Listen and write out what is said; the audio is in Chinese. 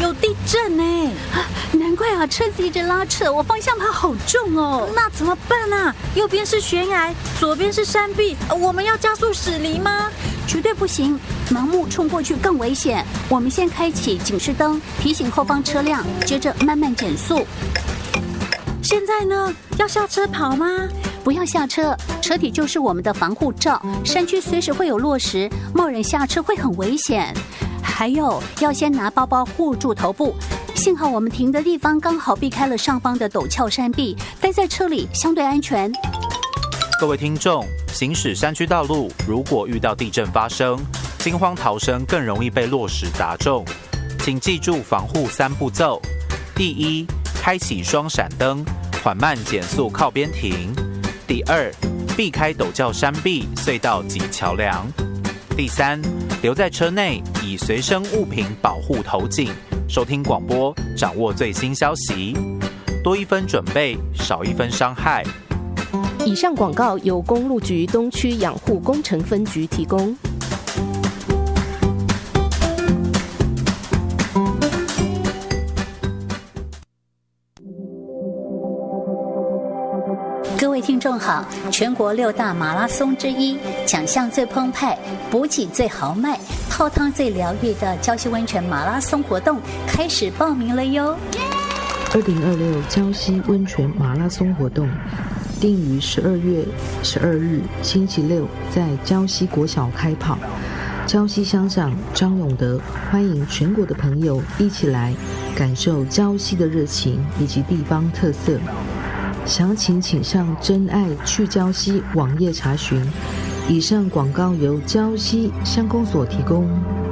有地震呢！ 难怪啊，车子一直拉扯，我方向盘好重哦。 那怎么办啊？右边是悬崖，左边是山壁，我们要加速驶离吗？ 绝对不行，盲目冲过去更危险。我们先开启警示灯，提醒后方车辆，接着慢慢减速。 现在呢？要下车跑吗？ 不要下车，车体就是我们的防护罩。山区随时会有落石，贸然下车会很危险。还有，要先拿包包护住头部。幸好我们停的地方刚好避开了上方的陡峭山壁，待在车里相对安全。 各位听众，行驶山区道路，如果遇到地震发生，惊慌逃生更容易被落石砸中。请记住防护3步骤：第一，开启双闪灯，缓慢减速靠边停；第二，避开陡峭山壁、隧道及桥梁；第三，留在车内，以随身物品保护头颈。收听广播，掌握最新消息，多一分准备，少一分伤害。 以上广告由公路局东区养护工程分局提供。 各位听众好，全国6大马拉松之一，奖项最澎湃，补给最豪迈，泡汤最疗愈的礁溪温泉马拉松活动开始报名了哟 ！2026礁溪温泉马拉松活动定于12月12日星期六在礁溪国小开跑。礁溪乡长张永德欢迎全国的朋友一起来感受礁溪的热情以及地方特色。详情请上真爱去礁溪网页查询。以上广告由礁溪乡公所提供。